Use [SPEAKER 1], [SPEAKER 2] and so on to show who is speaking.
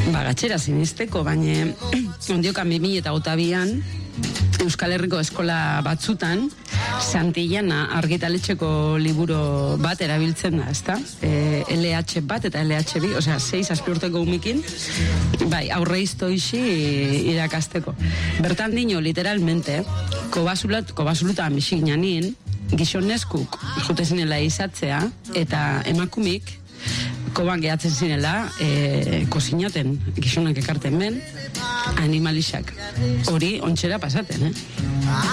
[SPEAKER 1] gatxera zinisteko, baina ondiokan 2022an Euskal Herriko eskola batzutan Santillana argitaletxeko liburu bat erabiltzen da, ezta? LH bat eta LH bi, osea, 6 urteko umikin, bai, aurre iztoixi irakasteko. Bertan dino, literalmente, kobasuluta amixik nanin, gizoneskuk jute zinela izatzea, eta emakumik koban gehatzen zinela kozinaten, gizonak ekarten ben, animalixak. Hori ontxera pasaten,